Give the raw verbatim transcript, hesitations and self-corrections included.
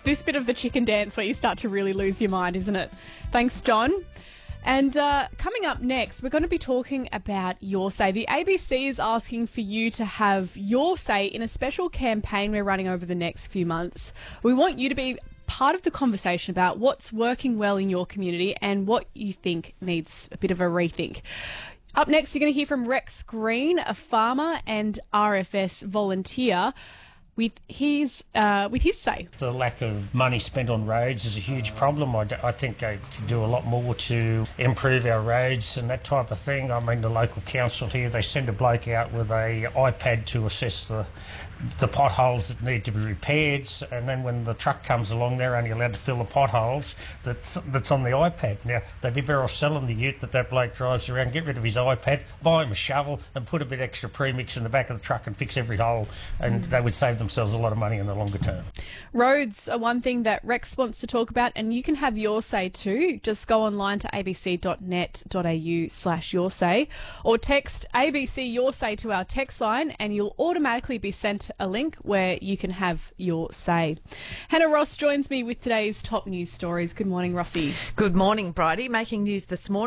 this bit of the chicken dance where you start to really lose your mind, isn't it? Thanks, John. And uh, coming up next, we're going to be talking about Your Say. The A B C is asking for you to have your say in a special campaign we're running over the next few months. We want you to be part of the conversation about what's working well in your community and what you think needs a bit of a rethink. Up next, you're going to hear from Rex Green, a farmer and R F S volunteer, with his uh, with his say. The lack of money spent on roads is a huge problem. I, d- I think they could do a lot more to improve our roads and that type of thing. I mean, the local council here, they send a bloke out with a iPad to assess the the potholes that need to be repaired, and then when the truck comes along, they're only allowed to fill the potholes that's that's on the iPad. Now, they'd be better off selling the ute that that bloke drives around, get rid of his iPad, buy him a shovel and put a bit extra premix in the back of the truck and fix every hole, and they would save themselves a lot of money in the longer term. Roads are one thing that Rex wants to talk about, and you can have your say too. Just go online to abc.net.au slash your say, or text A B C Your Say to our text line, and you'll automatically be sent a link where you can have your say. Hannah Ross joins me with today's top news stories. Good morning, Rossie. Good morning, Bridie. Making news this morning.